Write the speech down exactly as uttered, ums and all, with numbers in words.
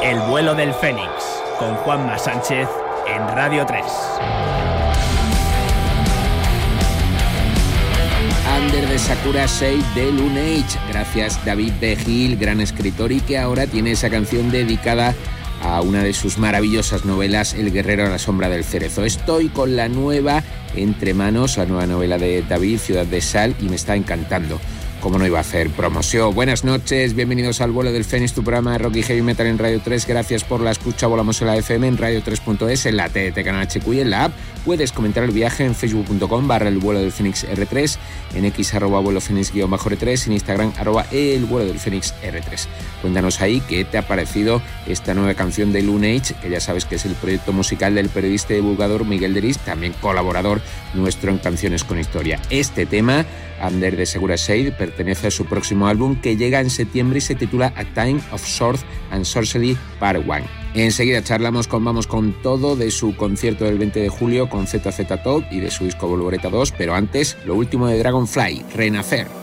El vuelo del Fénix, con Juanma Sánchez en Radio tres. Under de Sakura Shade de Lunage. Gracias David de Gil, gran escritor, y que ahora tiene esa canción dedicada a una de sus maravillosas novelas, El guerrero a la sombra del cerezo. Estoy con la nueva entre manos, la nueva novela de David, Ciudad de Sal, y me está encantando. ¿Cómo no iba a hacer promoción? Buenas noches, bienvenidos al vuelo del Fénix, tu programa de rock y heavy metal en Radio tres. Gracias por la escucha. Volamos en la F M, en radio tres punto es, en la T D T Canal H Q y en la app. Puedes comentar el viaje en facebook punto com barra el vuelo del Fénix R tres, en X arroba vuelo Fénix guión bajo R tres, en Instagram arroba el vuelo del Fénix R tres. Cuéntanos ahí qué te ha parecido esta nueva canción de Lunage, que ya sabes que es el proyecto musical del periodista y divulgador Miguel Deris, también colaborador nuestro en Canciones con Historia. Este tema, Under de Sakura Shade, pertenece a su próximo álbum que llega en septiembre y se titula A Time of Sword and Sorcery Part uno. Enseguida charlamos con Vamos con Todo de su concierto del veinte de julio con Z Z Top y de su disco Volvoreta dos, pero antes, lo último de Dragonfly, Renacer.